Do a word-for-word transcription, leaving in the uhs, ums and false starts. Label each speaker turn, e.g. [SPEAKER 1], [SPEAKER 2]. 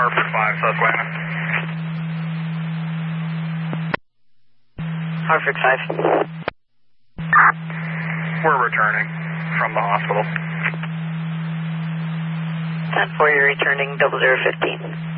[SPEAKER 1] Hartford five, Susquehanna.
[SPEAKER 2] Hartford five.
[SPEAKER 1] We're returning from the hospital.
[SPEAKER 2] ten four, you're returning double zero fifteen.